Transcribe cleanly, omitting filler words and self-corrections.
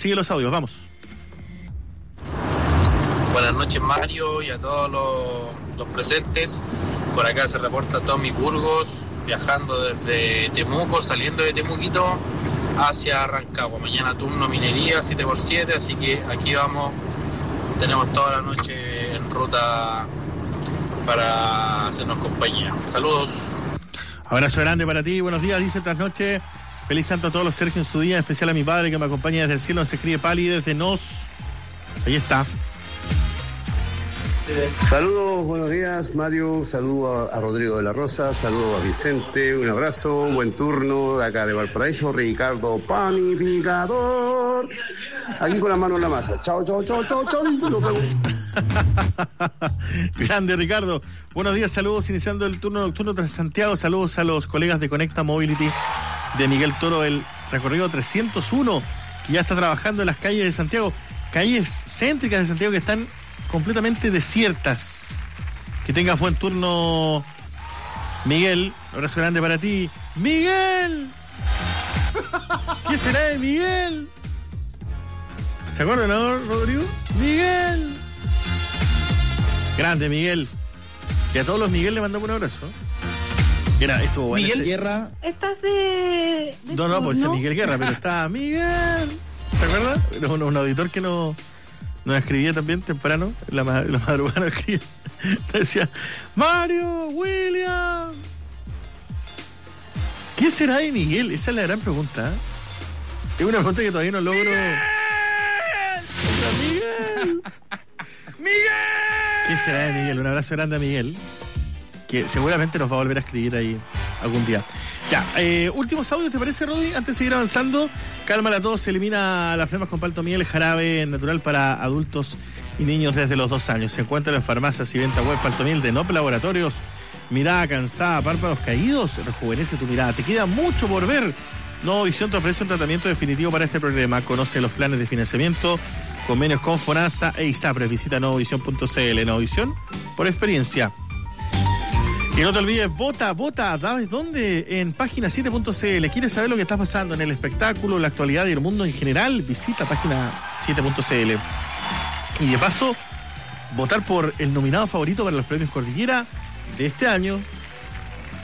sigue los audios, vamos. Buenas noches, Mario, y a todos los presentes. Por acá se reporta Tommy Burgos, viajando desde Temuco, saliendo de Temuquito hacia Rancagua. Mañana turno minería 7x7, así que aquí vamos. Tenemos toda la noche en ruta para hacernos compañía. Saludos. Abrazo grande para ti, buenos días, dice Trasnoche. Feliz santo a todos los Sergio en su día, en especial a mi padre que me acompaña desde el cielo, se escribe Pali desde Nos. Ahí está. Saludos, buenos días, Mario. Saludos a Rodrigo de la Rosa, saludos a Vicente, un abrazo, buen turno de acá de Valparaíso, Ricardo Panificador. Aquí con la mano en la masa. Chao. Grande, Ricardo. Buenos días, saludos, iniciando el turno nocturno tras Santiago. Saludos a los colegas de Conecta Mobility de Miguel Toro, el recorrido 301, que ya está trabajando en las calles de Santiago, calles céntricas de Santiago que están completamente desiertas. Que tengas buen turno, Miguel. Un abrazo grande para ti. ¡Miguel! ¿Qué será de Miguel? ¿Se acuerdan, no, Rodrigo? ¡Miguel! Grande, Miguel. Y a todos los Miguel le mandamos un abrazo. Mira, estuvo bueno. Miguel Guerra. Estás de No, pues es Miguel Guerra, pero está Miguel. ¿Se acuerdan? Era un auditor que nos escribía también temprano, la madrugada nos escribía. Decía, Mario, William. ¿Qué será de Miguel? Esa es la gran pregunta. Es una pregunta que todavía no logro. ¡Miguel! ¿Qué será de Miguel? Un abrazo grande a Miguel, que seguramente nos va a volver a escribir ahí algún día. Ya, últimos audios, ¿te parece, Rodi? Antes de seguir avanzando, cálmala todo, se elimina las flemas con paltomiel, jarabe natural para adultos y niños desde los 2 años. Se encuentra en farmacias y venta web. Paltomiel de Nop Laboratorios. Mirada cansada, párpados caídos, rejuvenece tu mirada. Te queda mucho por ver. Nuevo Visión te ofrece un tratamiento definitivo para este problema. Conoce los planes de financiamiento, convenios con FONASA e ISAPRES. Visita novovision.cl. Novovisión por experiencia. Y no te olvides, vota, ¿sabes dónde? En página 7.cl. ¿Quieres saber lo que está pasando en el espectáculo, la actualidad y el mundo en general? Visita página 7.cl. Y de paso, votar por el nominado favorito para los premios Cordillera de este año,